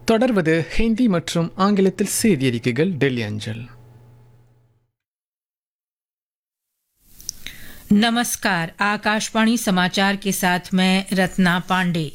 தொடர்வது ஹிந்தி மற்றும் ஆங்கிலத்தில் செய்தி அறிக்கைகள் டெல்லி அஞ்சல். नमस्कार, आकाशवाणी समाचार के साथ मैं रत्ना पांडे।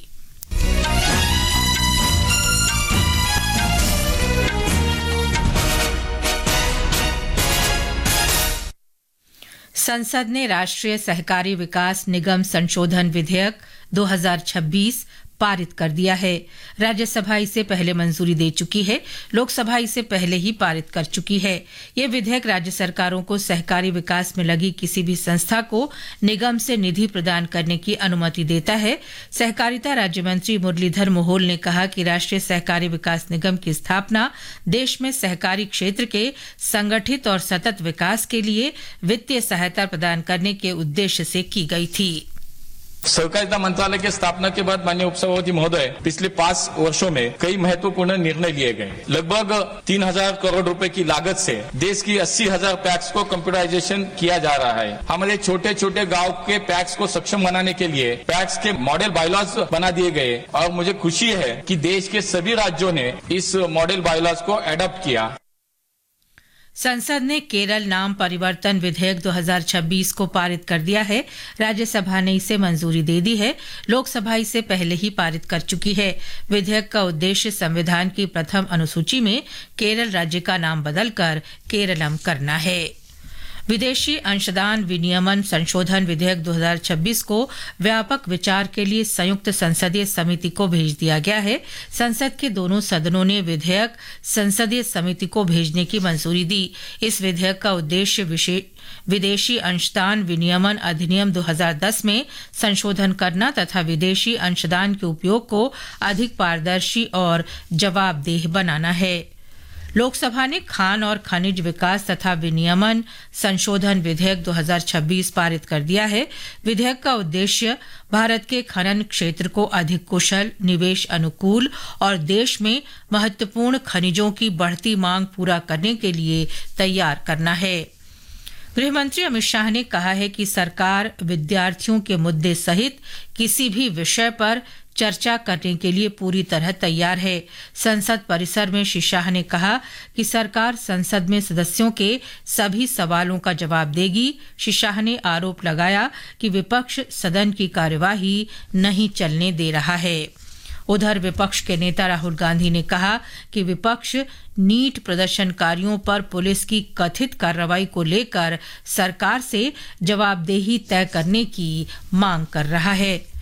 संसद ने राष्ट्रीय सहकारी विकास निगम संशोधन विधेयक 2026 पारित कर दिया है। राज्यसभा इसे पहले मंजूरी दे चुकी है, लोकसभा इसे पहले ही पारित कर चुकी है। ये विधेयक राज्य सरकारों को सहकारी विकास में लगी किसी भी संस्था को निगम से निधि प्रदान करने की अनुमति देता है। सहकारिता राज्य मंत्री मुरलीधर मोहोल ने कहा कि राष्ट्रीय सहकारी विकास निगम की स्थापना देश में सहकारी क्षेत्र के संगठित और सतत विकास के लिए वित्तीय सहायता प्रदान करने के उद्देश्य से की गई थी। सहकारिता मंत्रालय की स्थापना के बाद माननीय उपसभापति महोदय पिछले 5 वर्षों में कई महत्वपूर्ण निर्णय लिए गए। लगभग 3,000 करोड़ रुपए की लागत से देश की 80,000 पैक्स को कंप्यूटराइजेशन किया जा रहा है। हमारे छोटे छोटे गांव के पैक्स को सक्षम बनाने के लिए पैक्स के मॉडल बायलॉज बना दिए गए और मुझे खुशी है कि देश के सभी राज्यों ने इस मॉडल बायलॉज को एडॉप्ट किया। संसद ने केरल नाम परिवर्तन विधेयक 2026 को पारित कर दिया है। राज्यसभा ने इसे मंजूरी दे दी है, लोकसभा इसे पहले ही पारित कर चुकी है। विधेयक का उद्देश्य संविधान की प्रथम अनुसूची में केरल राज्य का नाम बदलकर केरलम करना है। विदेशी अंशदान विनियमन संशोधन विधेयक 2026 को व्यापक विचार के लिए संयुक्त संसदीय समिति को भेज दिया गया है। संसद के दोनों सदनों ने विधेयक संसदीय समिति को भेजने की मंजूरी दी। इस विधेयक का उद्देश्य विदेशी अंशदान विनियमन अधिनियम 2010 में संशोधन करना तथा विदेशी अंशदान के उपयोग को अधिक पारदर्शी और जवाबदेह बनाना है। लोकसभा ने खान और खनिज विकास तथा विनियमन संशोधन विधेयक 2026 पारित कर दिया है। विधेयक का उद्देश्य भारत के खनन क्षेत्र को अधिक कुशल, निवेश अनुकूल और देश में महत्वपूर्ण खनिजों की बढ़ती मांग पूरा करने के लिए तैयार करना है। गृहमंत्री अमित शाह ने कहा है कि सरकार विद्यार्थियों के मुद्दे सहित किसी भी विषय पर चर्चा करने के लिए पूरी तरह तैयार है। संसद परिसर में श्री शाह ने कहा कि सरकार संसद में सदस्यों के सभी सवालों का जवाब देगी। श्री शाह ने आरोप लगाया कि विपक्ष सदन की कार्यवाही नहीं चलने दे रहा है। उधर विपक्ष के नेता राहुल गांधी ने कहा कि विपक्ष नीट प्रदर्शनकारियों पर पुलिस की कथित कार्रवाई को लेकर सरकार से जवाबदेही तय करने की मांग कर रहा है।